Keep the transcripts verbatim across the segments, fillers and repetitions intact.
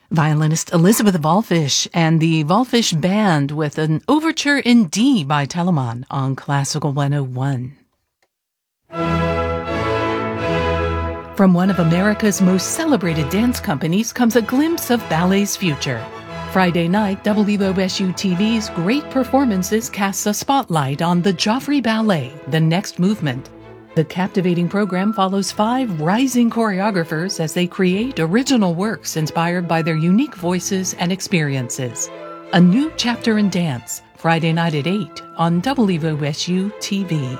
Violinist Elizabeth Wallfisch and the Wallfisch Band with an overture in D by Telemann on Classical one oh one. From one of America's most celebrated dance companies comes a glimpse of ballet's future. Friday night, W O S U T V's Great Performances casts a spotlight on the Joffrey Ballet, The Next Movement. The captivating program follows five rising choreographers as they create original works inspired by their unique voices and experiences. A new chapter in dance, Friday night at eight on W O S U T V.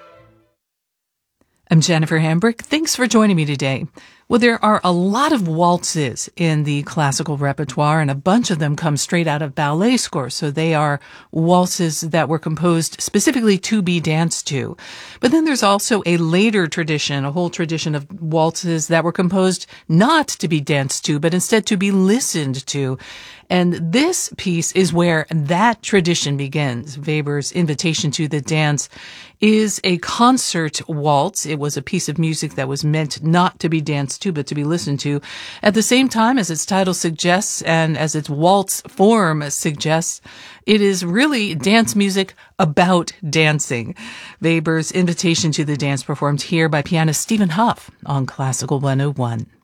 I'm Jennifer Hambrick. Thanks for joining me today. Well, there are a lot of waltzes in the classical repertoire, and a bunch of them come straight out of ballet scores. So they are waltzes that were composed specifically to be danced to. But then there's also a later tradition, a whole tradition of waltzes that were composed not to be danced to, but instead to be listened to. And this piece is where that tradition begins. Weber's Invitation to the Dance is a concert waltz. It was a piece of music that was meant not to be danced to, but to be listened to. At the same time, as its title suggests, and as its waltz form suggests, it is really dance music about dancing. Weber's Invitation to the Dance performed here by pianist Stephen Hough on Classical one oh one.